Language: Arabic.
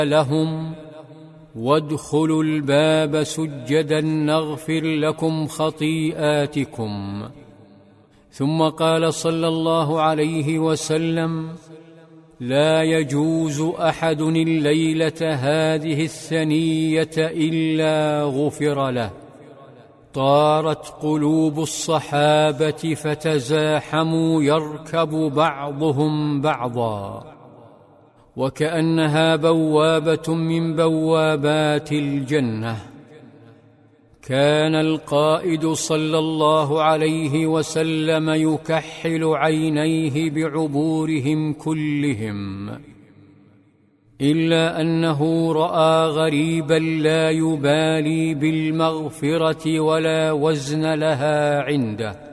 لهم: وادخلوا الباب سجدا نغفر لكم خطيئاتكم. ثم قال صلى الله عليه وسلم: لا يجوز أحد الليلة هذه الثنية إلا غفر له. طارت قلوب الصحابة فتزاحموا يركب بعضهم بعضا، وكأنها بوابة من بوابات الجنة. كان القائد صلى الله عليه وسلم يكحل عينيه بعبورهم كلهم، إلا أنه رأى غريبا لا يبالي بالمغفرة ولا وزن لها عنده،